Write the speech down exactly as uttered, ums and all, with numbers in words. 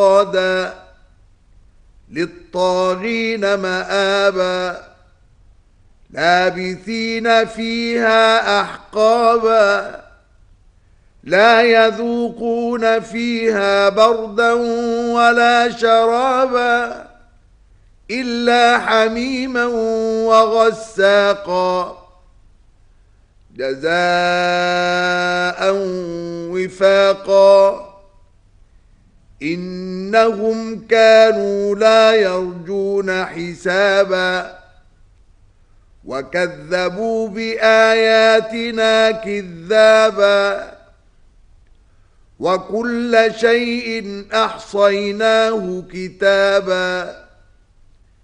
صادا للطاغين مآبا لابثين فيها أحقابا لا يذوقون فيها بردا ولا شرابا إلا حميما وغساقا جزاء وفاقا إنهم كانوا لا يرجون حسابا وكذبوا بآياتنا كذابا وكل شيء أحصيناه كتابا